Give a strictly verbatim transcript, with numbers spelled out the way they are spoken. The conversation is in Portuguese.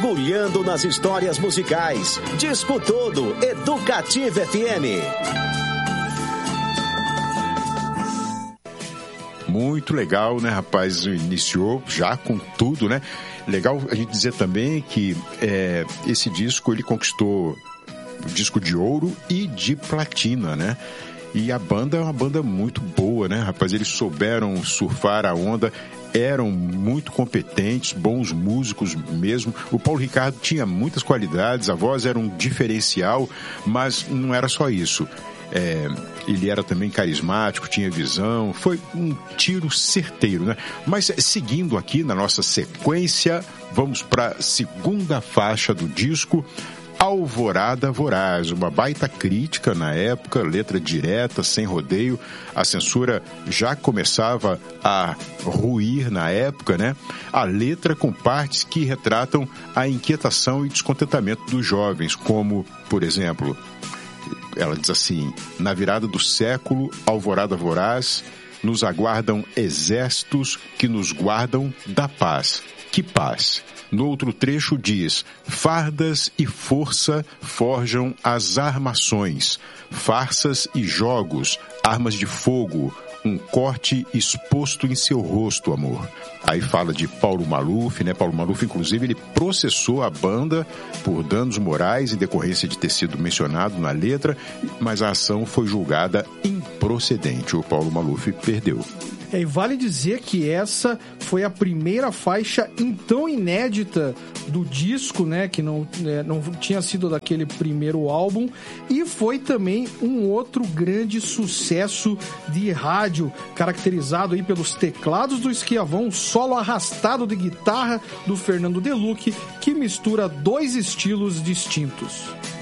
mergulhando nas histórias musicais. Disco Todo, Educativa F M. Muito legal, né, rapaz? Iniciou já com tudo, né? Legal a gente dizer também que é, esse disco ele conquistou o disco de ouro e de platina, né? E a banda é uma banda muito boa, né, rapaz? Eles souberam surfar a onda, eram muito competentes, bons músicos mesmo. O Paulo Ricardo tinha muitas qualidades, a voz era um diferencial, mas não era só isso. É, ele era também carismático, tinha visão, foi um tiro certeiro, né? Mas seguindo aqui na nossa sequência, vamos para a segunda faixa do disco, Alvorada Voraz, uma baita crítica na época, letra direta, sem rodeio. A censura já começava a ruir na época, né? A letra com partes que retratam a inquietação e descontentamento dos jovens, como, por exemplo, ela diz assim: na virada do século, alvorada voraz, nos aguardam exércitos que nos guardam da paz. Que paz? No outro trecho diz: fardas e força forjam as armações, farsas e jogos, armas de fogo, um corte exposto em seu rosto, amor. Aí fala de Paulo Maluf, né? Paulo Maluf, inclusive, ele processou a banda por danos morais em decorrência de ter sido mencionado na letra, mas a ação foi julgada improcedente. O Paulo Maluf perdeu. É, e vale dizer que essa foi a primeira faixa então inédita do disco, né, que não, é, não tinha sido daquele primeiro álbum, e foi também um outro grande sucesso de rádio, caracterizado aí pelos teclados do Esquiavão, um solo arrastado de guitarra do Fernando Delucchi, que mistura dois estilos distintos.